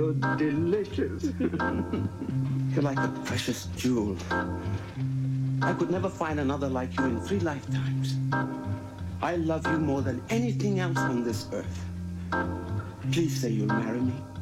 You're delicious. You're like a precious jewel. I could never find another like you in 3 lifetimes. I love you more than anything else on this earth. Please say you'll marry me.